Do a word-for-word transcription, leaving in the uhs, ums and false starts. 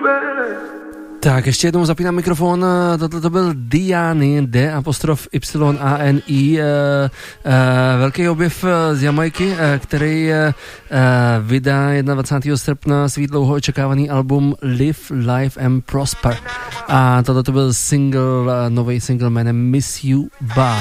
Tak, ještě jednou zapínám mikrofon, tohle to byl Diany, D apostrof Y A N I, e, e, velký objev z Jamajky, e, který e, vydá dvacátého prvního srpna svý dlouho očekávaný album Live, Live and Prosper. A tohle to byl single, nový single jménem Miss You Bye.